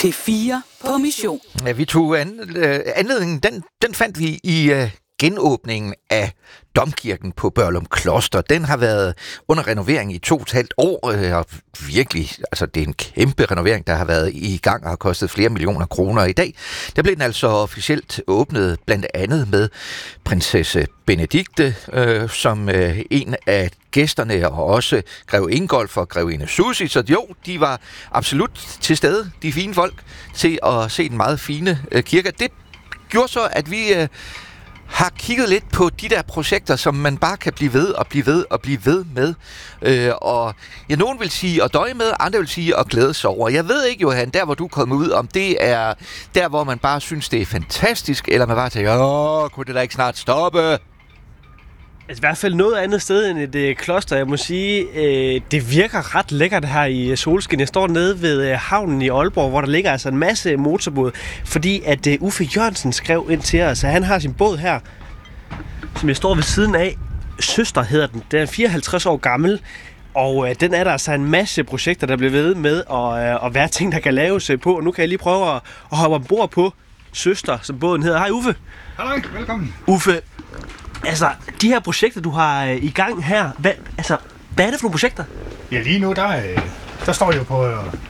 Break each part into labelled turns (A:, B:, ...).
A: P4 på mission.
B: Ja, vi tog anledningen, den fandt vi i genåbningen af Domkirken på Børglum Kloster. Den har været under renovering i 2,5 år, og virkelig, altså det er en kæmpe renovering, der har været i gang og har kostet flere millioner kroner. I dag, der blev den altså officielt åbnet, blandt andet med prinsesse Benedikte som en af gæsterne, og også Grev Ingolf og Grevinde Susie. Så jo, de var absolut til stede, de fine folk, til at se den meget fine kirke. Det gjorde så, at vi har kigget lidt på de der projekter, som man bare kan blive ved og blive ved og blive ved med. Og ja, nogen vil sige at døje med, andre vil sige at glæde sig over. Jeg ved ikke, Johan, der hvor du kommer ud, om det er der, hvor man bare synes, det er fantastisk, eller man bare tænker, kunne det da ikke snart stoppe?
C: Altså, i hvert fald noget andet sted end et kloster. Jeg må sige, det virker ret lækkert her i solskin. Jeg står nede ved havnen i Aalborg, hvor der ligger altså en masse motorbåd, fordi at Uffe Jørgensen skrev ind til os, at han har sin båd her, som jeg står ved siden af. Søster hedder den. Den er 54 år gammel, og den er der altså en masse projekter, der bliver ved med at være ting, der kan laves på. Og nu kan jeg lige prøve at hoppe ombord på Søster, som båden hedder. Hej Uffe.
D: Hej, velkommen.
C: Uffe, altså, de her projekter, du har i gang her, hvad er det for nogle projekter?
D: Ja, lige nu, der står jeg jo på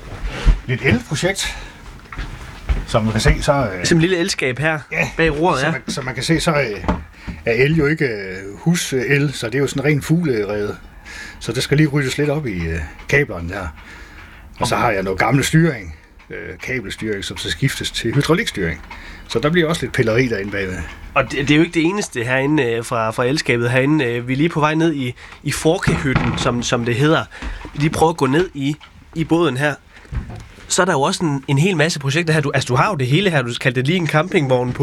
D: et elprojekt, som man kan se, så...
C: Som et lille elskab her bag roret, ja.
D: Som man kan se, så er el jo ikke husel, så det er jo sådan en ren fuglerede. Så det skal lige ryddes lidt op i kablerne der. Og så har jeg noget gammel styring, kabelstyring, som så skiftes til hydraulikstyring. Så der bliver også lidt pilleri derinde bagved.
C: Og det er jo ikke det eneste herinde fra elskabet herinde. Vi er lige på vej ned i Forkehytten, som det hedder. Vi lige prøver at gå ned i båden her. Så er der jo også en hel masse projekter her. Du har jo det hele her. Du kaldte det lige en campingvogn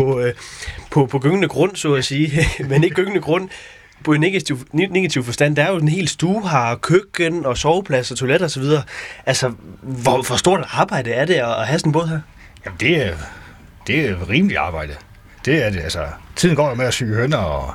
C: på gyngende grund, så at sige. Men ikke gyngende grund på en negativ forstand. Der er jo en hel stue her, køkken og soveplads og toilet og så videre. Altså, hvor stort arbejde er det at have sådan en båd her?
D: Jamen, det er rimelig arbejde. Det er det, altså. Tiden går jo med at sy hønder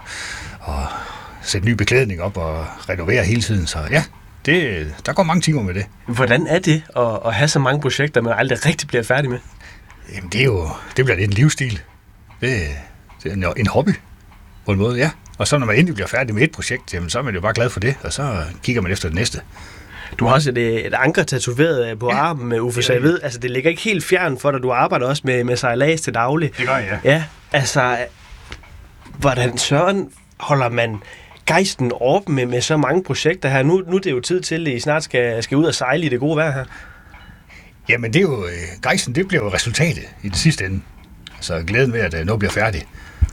D: og sætte ny beklædning op og renovere hele tiden, så ja, der går mange timer med det.
C: Hvordan er det at have så mange projekter, man aldrig rigtig bliver færdig med?
D: Jamen, det bliver lidt en livsstil. Det er en hobby, på en måde, ja. Og så når man endelig bliver færdig med et projekt, jamen, så er man jo bare glad for det, og så kigger man efter det næste.
C: Du har også et anker tatoveret på armen med Uffe, så jeg ved, altså det ligger ikke helt fjern for dig. Du arbejder også med sejlads til daglig.
D: Det gør jeg,
C: ja. Altså, hvordan søren holder man gejsten op med så mange projekter her? Nu er det jo tid til, at I snart skal ud og sejle i det gode vejr her.
D: Jamen det er jo, gejsten, det bliver jo resultatet i det sidste ende. Så glæden ved, at noget bliver færdigt,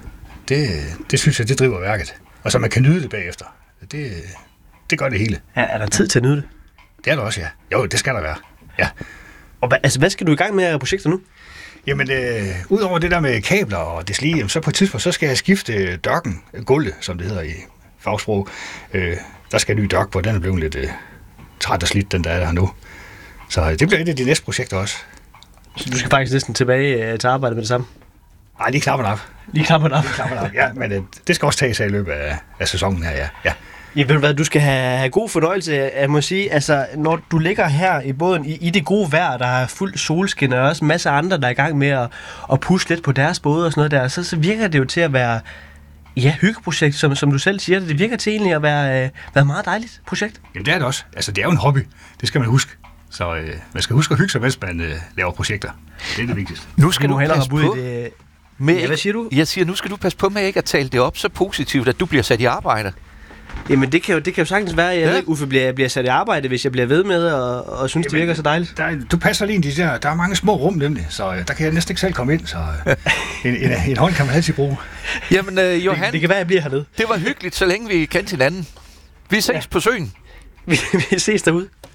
D: det synes jeg, det driver værket. Og så man kan nyde det bagefter. Det gør det hele.
C: Er der tid til at nyde det?
D: Det er der også, ja. Jo, det skal der være. Ja.
C: Og hvad skal du i gang med af projekter nu?
D: Jamen, udover det der med kabler og deslige, så på et tidspunkt, så skal jeg skifte dokken, gulvet, som det hedder i fagsprog. Der skal en ny dok på, den er blevet lidt træt og slidt, den der er her nu. Så det bliver et af de næste projekter også.
C: Så du skal faktisk næsten tilbage til arbejde med det samme?
D: Nej, lige klapper op.
C: Lige klapper op?
D: Ja, men det skal også tages af i løbet af sæsonen her, ja.
C: Ja, ved du hvad, du skal have god fornøjelse. Jeg må sige, altså, når du ligger her i båden i det gode vejr, der er fuld solskin, og også en masse andre, der er i gang med at pushe lidt på deres både og sådan noget der, så virker det jo til at være, ja, hyggeprojekt, som du selv siger. Det virker til egentlig at være et meget dejligt projekt.
D: Jamen, det er det også. Altså, det er jo en hobby. Det skal man huske. Så man skal huske at hygge sig, mens man laver projekter. Det er det vigtigste.
B: Nu skal du passe på.
C: Ja, hvad siger du?
B: Jeg siger, nu skal du passe på med ikke at tale det op så positivt, at du bliver sat i arbejde.
C: Jamen, det kan jo sagtens være, at jeg ikke, Uffe, bliver sat i arbejde, hvis jeg bliver ved med og synes, det virker så dejligt.
D: Du passer lige ind i de der er mange små rum nemlig, så der kan jeg næsten ikke selv komme ind, så en hånd kan man altid bruge.
B: Jamen, Johan,
C: det kan være, jeg bliver hernede.
B: Det var hyggeligt, så længe vi kendte hinanden. Vi ses på søen.
C: Vi ses derude.